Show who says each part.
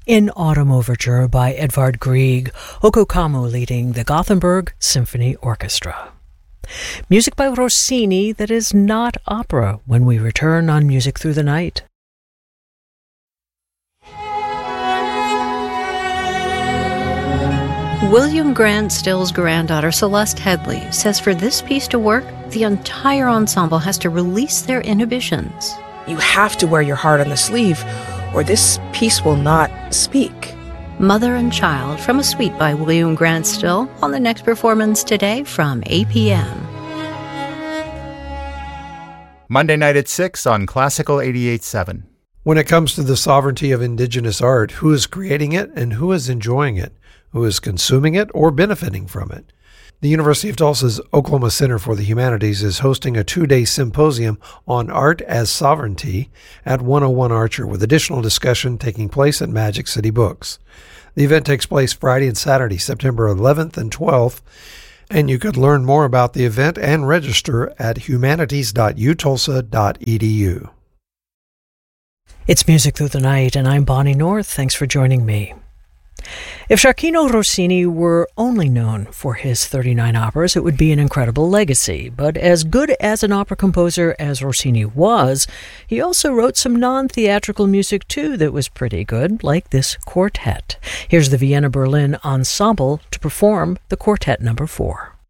Speaker 1: In Autumn Overture by Edvard Grieg, Oko Kamo leading the Gothenburg Symphony Orchestra. Music by Rossini that is not opera when we return on Music Through the Night. William Grant Still's granddaughter, Celeste Headley, says for this piece to work, the entire ensemble has to release their inhibitions.
Speaker 2: You have to wear your heart on the sleeve, or this piece will not speak.
Speaker 1: Mother and Child from a suite by William Grant Still on the next performance today from 8 p.m.
Speaker 3: Monday night at 6 on Classical 88.7.
Speaker 4: When it comes to the sovereignty of indigenous art, who is creating it and who is enjoying it? Who is consuming it or benefiting from it? The University of Tulsa's Oklahoma Center for the Humanities is hosting a 2-day symposium on art as sovereignty at 101 Archer, with additional discussion taking place at Magic City Books. The event takes place Friday and Saturday, September 11th and 12th, and you could learn more about the event and register at humanities.utulsa.edu.
Speaker 1: It's Music Through the Night, and I'm Bonnie North. Thanks for joining me. If Gioacchino Rossini were only known for his 39 operas, it would be an incredible legacy. But as good as an opera composer as Rossini was, he also wrote some non-theatrical music too that was pretty good, like this quartet. Here's the Vienna Berlin Ensemble to perform the Quartet No. 4.